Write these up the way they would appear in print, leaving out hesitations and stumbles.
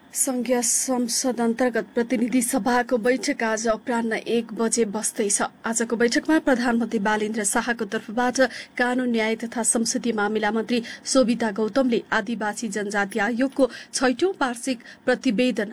संघीय संसद अन्तर्गत प्रतिनिधि सभाको बैठक आज अपराह्न 1 बजे बस्दैछ। आजको बैठकमा प्रधानमन्त्री बालेन्द्र शाहको तर्फबाट कानून न्याय तथा संसदीय मामिला मन्त्री शोभिता गौतमले आदिवासी जनजाति आयोगको 6औं वार्षिक प्रतिवेदन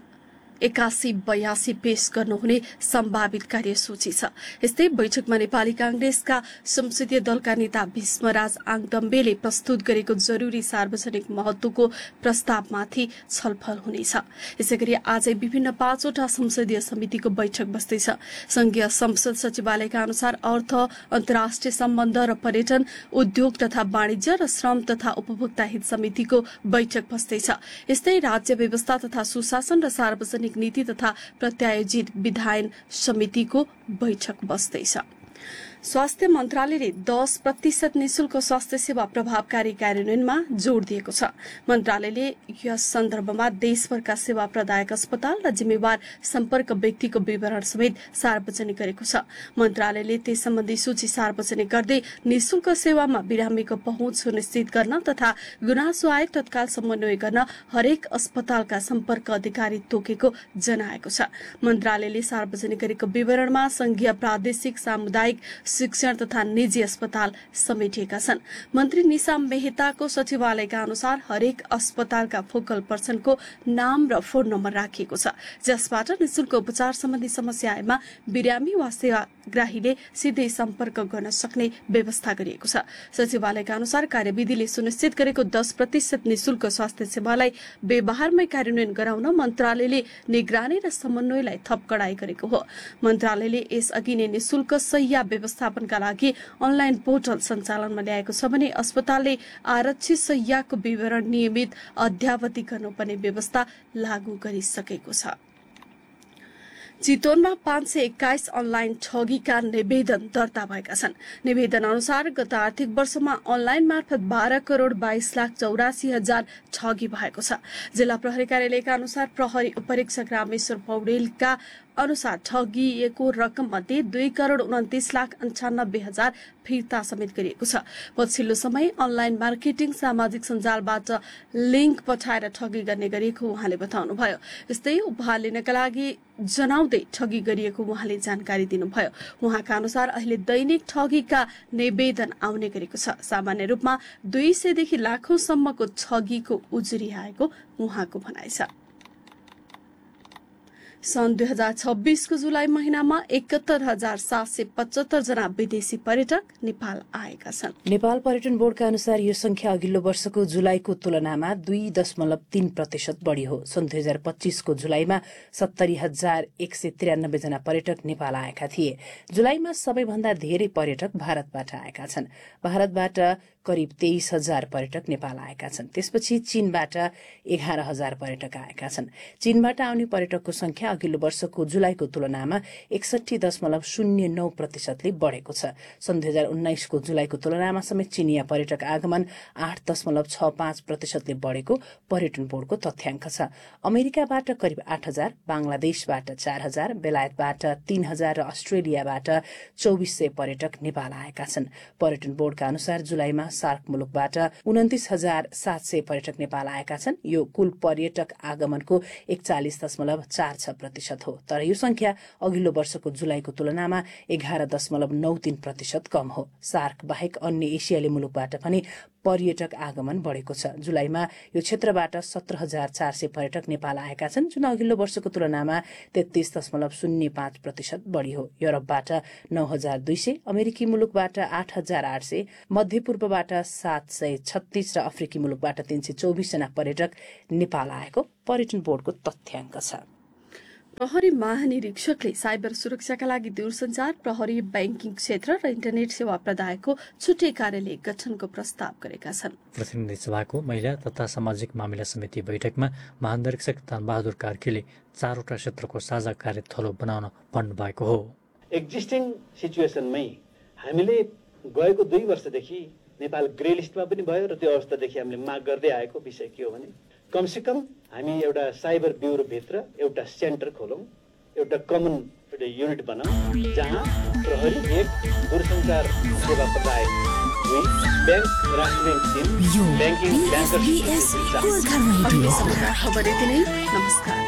8182 पेश गर्नुहुने सम्भावित कार्यसूची छ। यस्तै बैठकमा नेपाली कांग्रेसका संसदीय दलका नेता भीष्मराज आङदम्बेले प्रस्तुत गरेको जरूरी सार्वजनिक महत्वको प्रस्तावमाथि छलफल हुनेछ। यसैगरी आजै विभिन्न 5वटा संसदीय समितिको बैठक बस्दैछ। संघीय संसद सचिवालयका अनुसार अर्थ, अन्तर्राष्ट्रिय सम्बन्ध र पर्यटन, उद्योग तथा वाणिज्य र श्रम तथा उपभोक्ता हित समितिको बैठक बस्दैछ। यस्तै राज्य व्यवस्था तथा सुशासन र सार्वजनिक नीति तथा प्रत्यायोजित विधायन समितिको बैठक बस्दैछ। स्वास्थ्य मन्त्रालयले 10% निशुल्क स्वास्थ्य सेवा प्रभावकारी कार्यान्वयनमा जोड़ दिएको छ। मन्त्रालयले यस सन्दर्भमा देशभरका सेवा प्रदायक अस्पताल र जिम्मेवार सम्पर्क व्यक्तिको विवरण समेत सार्वजनिक गरेको छ। मन्त्रालयले त्यस सम्बन्धी सूची सार्वजनिक गर्दै निशुल्क सेवामा बिरामीको पहुँच सुनिश्चित गर्न तथा गुनासो आए तत्काल समन्वय गर्न हरेक अस्पतालका सम्पर्क अधिकारी तोकेको जनाएको छ। मन्त्रालयले सार्वजनिक गरेको विवरणमा संघीय, प्रादेशिक, सामुदायिक, शिक्षण तथा निजी अस्पताल समेटिएका छन्। मन्त्री निशा मेहताको सचिवालयका अनुसार हरेक अस्पतालका फोकल पर्सनको नाम र फोन नम्बर राखिएको छ, जसबाट निशुल्क उपचार सम्बन्धी समस्या आएमा बिरामी वा सेवाग्राहीले सिधै सम्पर्क गर्न सक्ने व्यवस्था गरिएको छ। सचिवालयका अनुसार कार्यविधिले सुनिश्चित गरेको 10% निशुल्क स्वास्थ्य सेवालाई व्यवहारमै कार्यान्वयन गराउन मन्त्रालयले निगरानी र समन्वयलाई थप कडाई गरेको हो। मन्त्रालयले यसअघि नै निशुल्क शय्या व्यवस्थापनका लागि अनलाइन पोर्टल सञ्चालनमा ल्याएको छ भने अस्पतालले आरक्षित शय्याको विवरण नियमित अद्यावधि गर्नुपर्ने व्यवस्था लागू गरिसकेको छ। चितवनमा 521 अनलाइन ठगीका निवेदन दर्ता भएका छन्। निवेदन अनुसार गत आर्थिक वर्षमा अनलाइन मार्फत 12,82,84,000 ठगी भएको छ। जिल्ला प्रहरी कार्यालयका अनुसार प्रहरी उपरीक्षक रामेश्वर पौडेलका अनुसार ठगिएको रकम मध्ये 2,29,98,000 फिर्ता समेत गरिएको छ। पछिल्लो समय अनलाइन मार्केटिङ, सामाजिक सञ्जालबाट लिंक पठाएर ठगी गर्ने गरिएको उहाँले बताउनुभयो। यस्तै उपहार लिनका लागि जनाउँदै ठगी गरिएको उहाँले जानकारी दिनुभयो। उहाँका अनुसार अहिले दैनिक ठगीका निवेदन आउने गरेको छ। सामान्य रूपमा 200 देखि लाखौंसम्मको ठगीको उजुरी आएको उहाँको भनाइ छ। सन् 2026 को जुलाई महिनामा 71,775 जना विदेशी पर्यटक नेपाल आएका छन्। नेपाल पर्यटन बोर्डका अनुसार यो संख्या अघिल्लो वर्षको जुलाईको तुलनामा 2.3% बढ़ी हो। सन् 2025 को जुलाईमा 70,193 जना पर्यटक नेपाल आएका थिए। जुलाईमा सबैभन्दा धेरै पर्यटक भारतबाट आएका छन्। भारतबाट करिब 23,000 पर्यटक नेपाल आएका छन्। त्यसपछि चीनबाट 11,000 पर्यटक आएका छन्। चीनबाट आउने पर्यटकको संख्या अघिल्लो वर्षको जुलाईको तुलनामा 61.09% ले बढ़ेको छ। सन् 2019 को जुलाईको तुलनामा समेत चीनिया पर्यटक आगमन 8.65% ले बढ़ेको पर्यटन बोर्डको तथ्याङ्क छ। अमेरिकाबाट करिब 8,000, बांग्लादेशबाट 4,000, बेलायतबाट 3,000 र अस्ट्रेलियाबाट 2,400 पर्यटक नेपाल आएका छन्। पर्यटन बोर्डका अनुसार जुलाईमा सार्क मुलुकबाट 29,700 पर्यटक नेपाल आएका छन्। यो कुल पर्यटक आगमनको 41.46% हो। तर यो संख्या अघिल्लो वर्षको जुलाईको तुलनामा 11.93% कम हो। सार्क बाहेक अन्य एसियाली मुलुकबाट पनि पर्यटक आगमन बढ़ेको छ। जुलाईमा यो क्षेत्रबाट 17,400 पर्यटक नेपाल आएका छन्, जुन अघिल्लो वर्षको तुलनामा 33.05% बढ़ी हो। युरोपबाट 9,200, अमेरिकी मुलुकबाट 8,800, मध्यपूर्वबाट 736 र अफ्रिकी मुलुकबाट 324 जना पर्यटक नेपाल आएको पर्यटन बोर्डको तथ्याङ्क छ। प्रहरी महानिरीक्षकले साइबर सुरक्षाका लागि दूरसञ्चार, प्रहरी, बैंकिङ क्षेत्र र इन्टरनेट सेवा प्रदायकको छुट्टै कार्यालय गठनको प्रस्ताव गरेका छन्। प्रतिनिधि सभाको महिला तथा सामाजिक मामिला समिति बैठकमा महानिरीक्षक धनबहादुर कार्कीले 4वटा क्षेत्रको साझा कार्य थलो बनाउन भन्नुभएको हो। एक्जिस्टिङ सिचुएसनमै हामीले गएको 2 वर्षदेखि नेपाल ग्रे लिस्टमा पनि भयो र त्यो अवस्थादेखि हामीले माग गर्दै आएको विषय के हो भने कमसेकम हामी एउटा साइबर ब्युरोभित्र एउटा सेन्टर खोलौँ, एउटा कमन एउटा युनिट बनाऊ जहाँ प्रहरी एक दूरसञ्चार सेवा प्रदायक ब्याङ्क राष्ट्रिय टिम ब्याङ्किङ ब्याङ्कर्स अहिलेसम्मका खबर यति नै। नमस्कार।